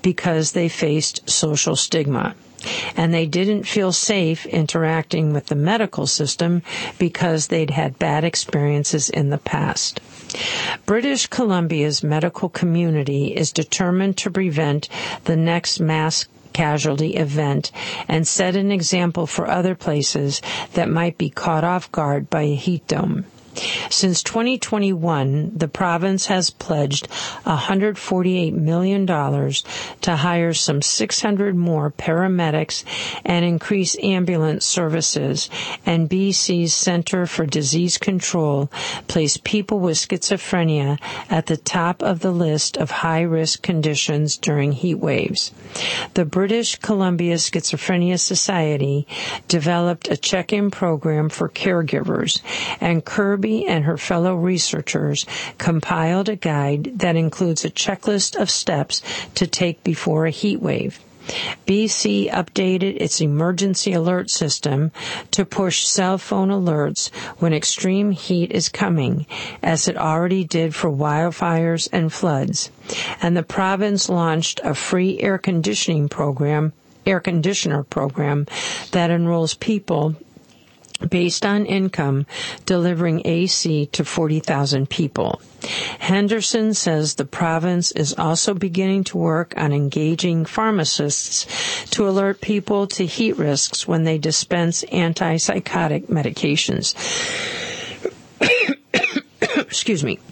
because they faced social stigma. And they didn't feel safe interacting with the medical system because they'd had bad experiences in the past. British Columbia's medical community is determined to prevent the next mass casualty event and set an example for other places that might be caught off guard by a heat dome. Since 2021, the province has pledged $148 million to hire some 600 more paramedics and increase ambulance services, and BC's Centre for Disease Control placed people with schizophrenia at the top of the list of high-risk conditions during heat waves. The British Columbia Schizophrenia Society developed a check-in program for caregivers, and Kirby and her fellow researchers compiled a guide that includes a checklist of steps to take before a heat wave. BC updated its emergency alert system to push cell phone alerts when extreme heat is coming, as it already did for wildfires and floods. And the province launched a free air conditioner program that enrolls people based on income, delivering AC to 40,000 people. Henderson says the province is also beginning to work on engaging pharmacists to alert people to heat risks when they dispense antipsychotic medications. Excuse me.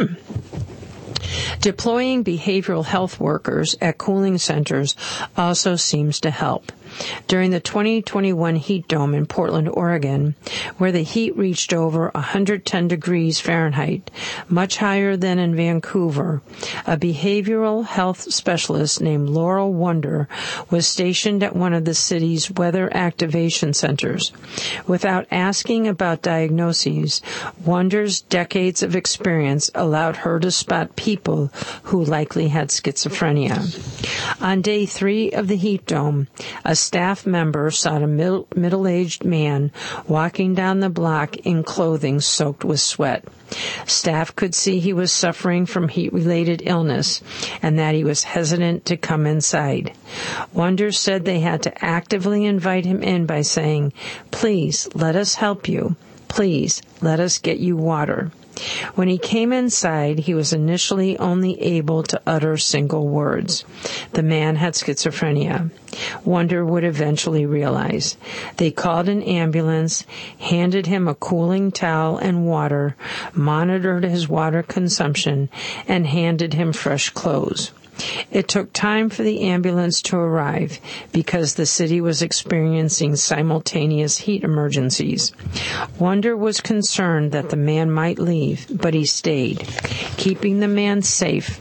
Deploying behavioral health workers at cooling centers also seems to help. During the 2021 heat dome in Portland, Oregon, where the heat reached over 110 degrees Fahrenheit, much higher than in Vancouver, a behavioral health specialist named Laurel Wonder was stationed at one of the city's weather activation centers. Without asking about diagnoses, Wonder's decades of experience allowed her to spot people who likely had schizophrenia. On day 3 of the heat dome, a staff member saw a middle-aged man walking down the block in clothing soaked with sweat. Staff could see he was suffering from heat-related illness and that he was hesitant to come inside. Wonder said they had to actively invite him in by saying, "Please, let us help you. Please, let us get you water." When he came inside, he was initially only able to utter single words. The man had schizophrenia. Wonder would eventually realize. They called an ambulance, handed him a cooling towel and water, monitored his water consumption, and handed him fresh clothes. It took time for the ambulance to arrive because the city was experiencing simultaneous heat emergencies. Wonder was concerned that the man might leave, but he stayed, keeping the man safe.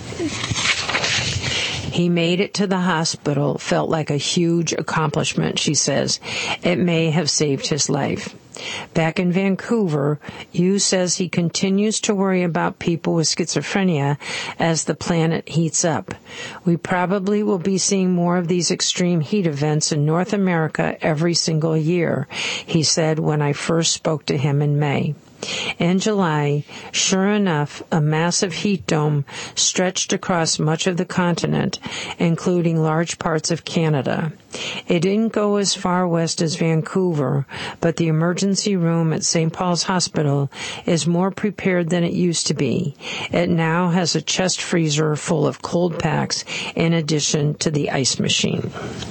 He made it to the hospital felt like a huge accomplishment, she says. It may have saved his life. Back in Vancouver, Yu says he continues to worry about people with schizophrenia as the planet heats up. We probably will be seeing more of these extreme heat events in North America every single year, he said when I first spoke to him in May. In July, sure enough, a massive heat dome stretched across much of the continent, including large parts of Canada. It didn't go as far west as Vancouver, but the emergency room at St. Paul's Hospital is more prepared than it used to be. It now has a chest freezer full of cold packs in addition to the ice machine.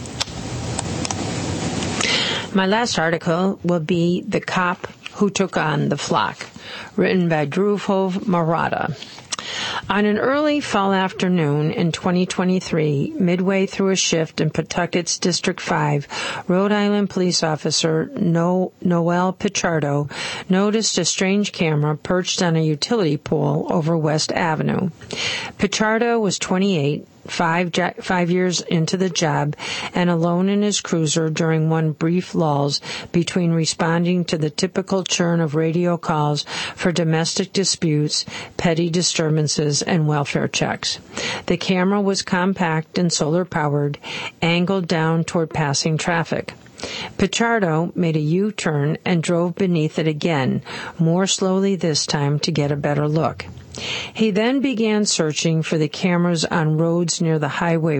My last article will be The Cop Who Took on the Flock, written by Dhruv Maratha. On an early fall afternoon in 2023, midway through a shift in Pawtucket's District 5, Rhode Island police officer Noel Pichardo noticed a strange camera perched on a utility pole over West Avenue. Pichardo was 28, 5 years into the job, and alone in his cruiser during one brief lulls between responding to the typical churn of radio calls for domestic disputes, petty disturbances, and welfare checks. The camera was compact and solar-powered, angled down toward passing traffic. Pichardo made a U-turn and drove beneath it again, more slowly this time to get a better look. He then began searching for the cameras on roads near the highway